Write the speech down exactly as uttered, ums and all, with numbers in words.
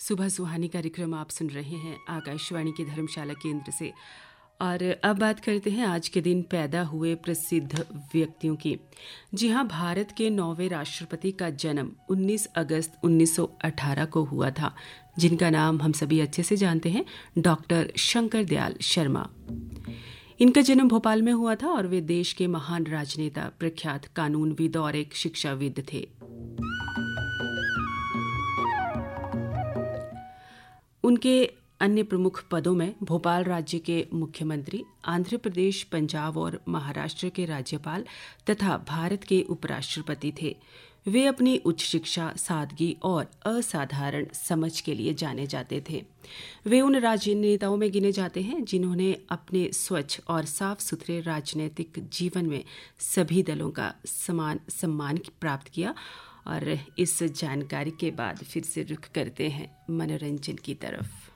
सुबह सुहानी कार्यक्रम आप सुन रहे हैं आकाशवाणी के धर्मशाला केंद्र से। और अब बात करते हैं आज के दिन पैदा हुए प्रसिद्ध व्यक्तियों की। जी हाँ, भारत के नौवें राष्ट्रपति का जन्म उन्नीस अगस्त उन्नीस सौ अठारह को हुआ था, जिनका नाम हम सभी अच्छे से जानते हैं, डॉक्टर शंकर दयाल शर्मा। इनका जन्म भोपाल में हुआ था और वे देश के महान राजनेता, प्रख्यात कानूनविद और एक शिक्षाविद थे। उनके अन्य प्रमुख पदों में भोपाल राज्य के मुख्यमंत्री, आंध्र प्रदेश, पंजाब और महाराष्ट्र के राज्यपाल तथा भारत के उपराष्ट्रपति थे। वे अपनी उच्च शिक्षा, सादगी और असाधारण समझ के लिए जाने जाते थे। वे उन राजनेताओं में गिने जाते हैं जिन्होंने अपने स्वच्छ और साफ सुथरे राजनीतिक जीवन में सभी दलों का समान सम्मान प्राप्त किया। और इस जानकारी के बाद फिर से रुख करते हैं मनोरंजन की तरफ।